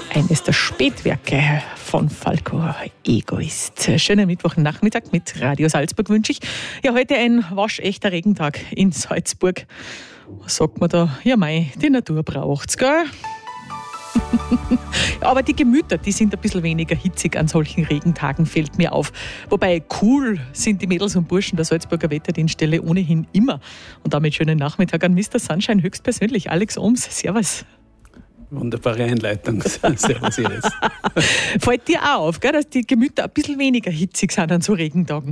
Eines der Spätwerke von Falco, Egoist. Schönen Mittwochnachmittag mit Radio Salzburg wünsche ich. Ja, heute ein waschechter Regentag in Salzburg. Was sagt man da? Ja mei, die Natur braucht's, gell? Aber die Gemüter, die sind ein bisschen weniger hitzig an solchen Regentagen, fällt mir auf. Wobei cool sind die Mädels und Burschen der Salzburger Wetterdienststelle ohnehin immer. Und damit schönen Nachmittag an Mr. Sunshine höchstpersönlich, Alex Ohms. Servus. Wunderbare Einleitung. Servus, Iris. Fällt dir auch auf, gell, dass die Gemüter ein bisschen weniger hitzig sind an so Regentagen?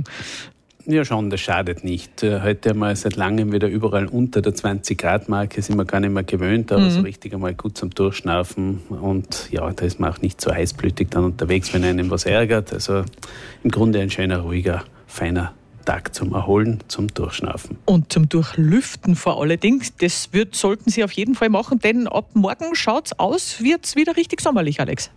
Ja schon, das schadet nicht. Heute haben wir seit langem wieder überall unter der 20-Grad-Marke, sind wir gar nicht mehr gewöhnt, aber so richtig einmal gut zum Durchschnaufen. Und ja, da ist man auch nicht so heißblütig dann unterwegs, wenn einem was ärgert. Also im Grunde ein schöner, ruhiger, feiner Tag zum Erholen, zum Durchschnaufen. Und zum Durchlüften vor allen Dingen. Das sollten Sie auf jeden Fall machen, denn ab morgen schaut es aus, wird es wieder richtig sommerlich, Alex.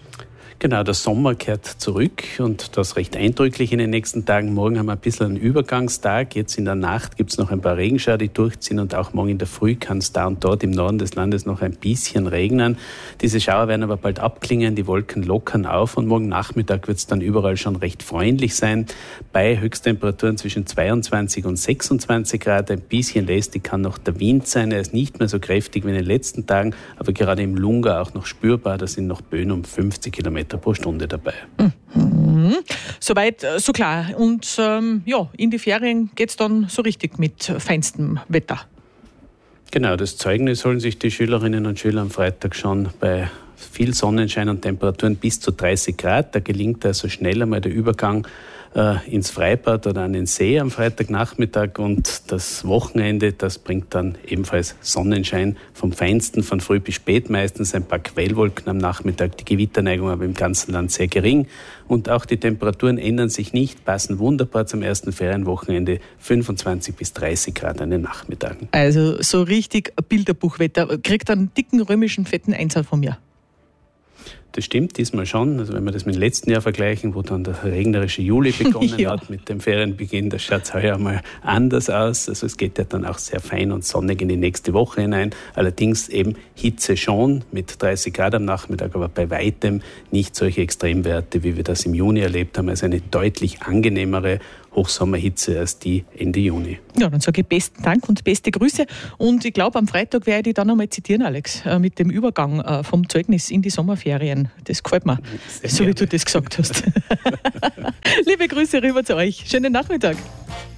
Genau, der Sommer kehrt zurück und das recht eindrücklich in den nächsten Tagen. Morgen haben wir ein bisschen einen Übergangstag. Jetzt in der Nacht gibt es noch ein paar Regenschauer, die durchziehen und auch morgen in der Früh kann es da und dort im Norden des Landes noch ein bisschen regnen. Diese Schauer werden aber bald abklingen, die Wolken lockern auf und morgen Nachmittag wird es dann überall schon recht freundlich sein. Bei Höchsttemperaturen zwischen 22 und 26 Grad. Ein bisschen lästig kann noch der Wind sein. Er ist nicht mehr so kräftig wie in den letzten Tagen, aber gerade im Lunga auch noch spürbar. Da sind noch Böen um 50 Kilometer pro Stunde dabei. Mhm. Soweit, so klar. Und in die Ferien geht es dann so richtig mit feinstem Wetter. Genau, das Zeugnis holen sich die Schülerinnen und Schüler am Freitag schon bei viel Sonnenschein und Temperaturen bis zu 30 Grad. Da gelingt also schnell einmal der Übergang ins Freibad oder an den See am Freitagnachmittag und das Wochenende, das bringt dann ebenfalls Sonnenschein vom Feinsten, von früh bis spät, meistens ein paar Quellwolken am Nachmittag, die Gewitterneigung aber im ganzen Land sehr gering und auch die Temperaturen ändern sich nicht, passen wunderbar zum ersten Ferienwochenende, 25 bis 30 Grad an den Nachmittagen. Also so richtig Bilderbuchwetter, kriegt einen dicken römischen fetten Einzahl von mir. Das stimmt diesmal schon. Also wenn wir das mit dem letzten Jahr vergleichen, wo dann der regnerische Juli begonnen hat mit dem Ferienbeginn, das schaut heuer mal anders aus. Also es geht ja dann auch sehr fein und sonnig in die nächste Woche hinein. Allerdings eben Hitze schon mit 30 Grad am Nachmittag, aber bei weitem nicht solche Extremwerte, wie wir das im Juni erlebt haben. Also eine deutlich angenehmere Hochsommerhitze als die Ende Juni. Ja, dann sage ich besten Dank und beste Grüße. Und ich glaube, am Freitag werde ich dich dann einmal zitieren, Alex, mit dem Übergang vom Zeugnis in die Sommerferien. Das gefällt mir, so wie du das gesagt hast. Liebe Grüße rüber zu euch. Schönen Nachmittag.